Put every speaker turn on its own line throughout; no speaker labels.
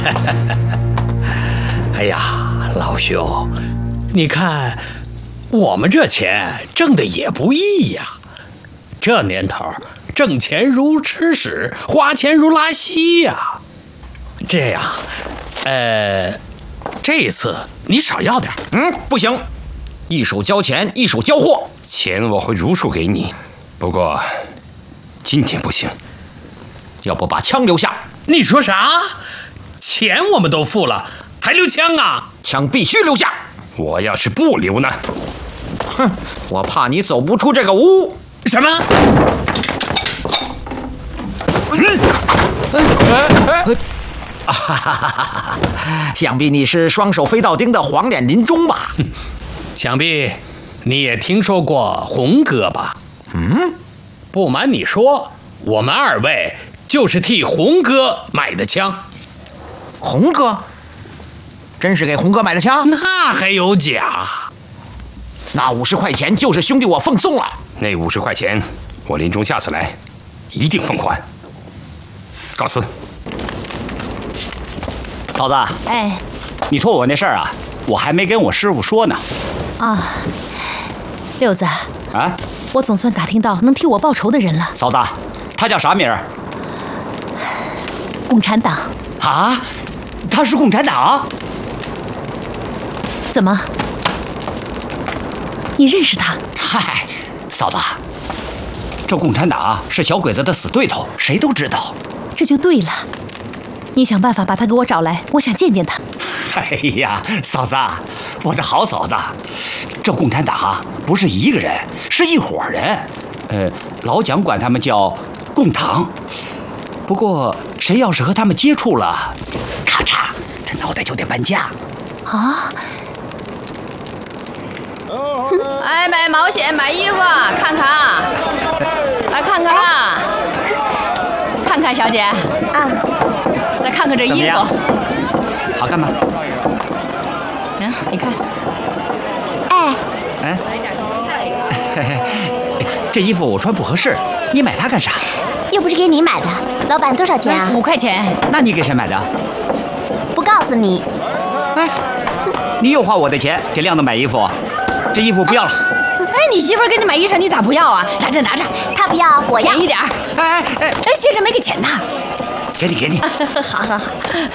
哎呀，老兄，你看我们这钱挣的也不易呀。这年头，挣钱如吃屎，花钱如拉稀呀。这样，这一次你少要点。
不行，一手交钱，一手交货。
钱我会如数给你，不过今天不行。
要不把枪留下？
你说啥？钱我们都付了，还留枪啊？
枪必须留下。
我要是不留呢？
哼，我怕你走不出这个屋。
什么？
想必你是双手飞到钉的黄脸林中吧？
想必你也听说过洪哥吧？不瞒你说，我们二位就是替洪哥买的枪。
洪哥？真是给洪哥买的枪？
那还有假？
那50块钱就是兄弟我奉送了。
那50块钱，我林中下次来一定奉还。告辞。
嫂子，
哎，
你托我那事儿啊，我还没跟我师傅说呢。
啊，六子
啊，
我总算打听到能替我报仇的人了。
嫂子，他叫啥名儿？
共产党。
啊？他是共产党？
怎么？你认识他？
嗨，嫂子，这共产党是小鬼子的死对头，谁都知道。
这就对了。你想办法把他给我找来，我想见见他。
哎呀，嫂子，我的好嫂子，这共产党不是一个人，是一伙人。老蒋管他们叫共党。不过谁要是和他们接触了，咔嚓，这脑袋就得搬家。
啊！
哎，买毛线，买衣服，看看啊，来看看啊，看看小姐啊，来看看这衣服，
好看吗？
你看，
来点芹菜。这衣服我穿不合适，你买它干啥？
又不是给你买的，老板多少钱啊
？5块钱。
那你给谁买的？
不告诉你。
哎，你又花我的钱给亮子买衣服，这衣服不要了。
哎，你媳妇儿给你买衣裳，你咋不要啊？拿着拿着，
他不要，我要。
便宜点儿。
哎，
先生没给钱呢。
给你。
好好好。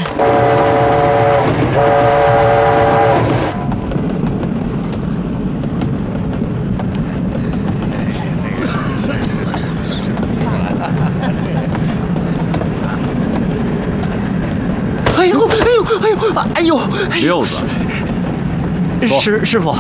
哎呦！
六子，
师傅，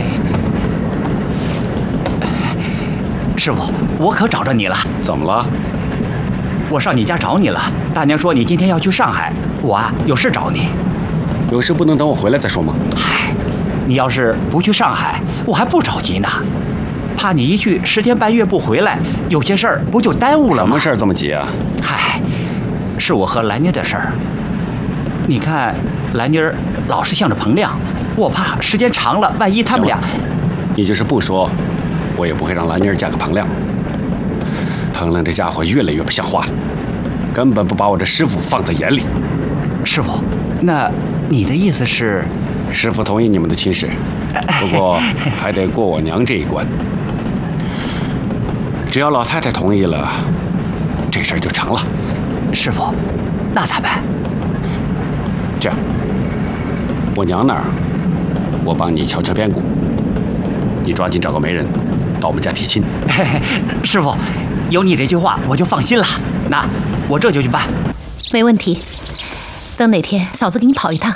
师傅，我可找着你了。
怎么了？
我上你家找你了。大娘说你今天要去上海，我有事找你。
有事不能等我回来再说吗？
嗨，你要是不去上海，我还不着急呢。怕你一去10天半月不回来，有些事儿不就耽误了吗？
什么事儿这么急啊？
嗨，是我和兰妮的事儿。你看，兰妮儿老是向着彭亮，我怕时间长了，万一他们俩……
你就是不说，我也不会让兰妮儿嫁给彭亮。彭亮这家伙越来越不像话了，根本不把我这师傅放在眼里。
师傅，那你的意思是？
师傅同意你们的亲事，不过还得过我娘这一关。只要老太太同意了，这事儿就成了。
师傅，那咋办？
这样，我娘那儿，我帮你敲敲边鼓，你抓紧找个媒人到我们家提亲。
师傅，有你这句话我就放心了。那我这就去办。
没问题。等哪天嫂子给你跑一趟。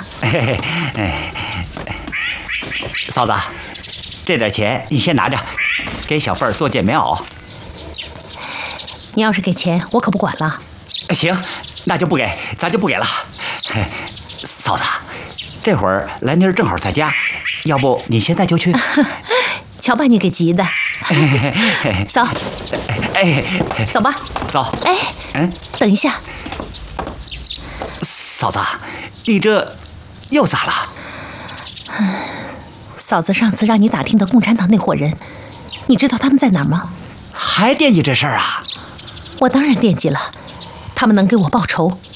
嫂子，这点钱你先拿着，给小凤儿做件棉袄。
你要是给钱，我可不管了。
行，那就不给，咱就不给了。嫂子，这会儿兰妮儿正好在家，要不你现在就去？
瞧把你给急的。走，走吧。
走。
等一下。
嫂子，你这又咋了？
嫂子上次让你打听的共产党那伙人，你知道他们在哪儿吗？
还惦记这事儿啊？
我当然惦记了，他们能给我报仇，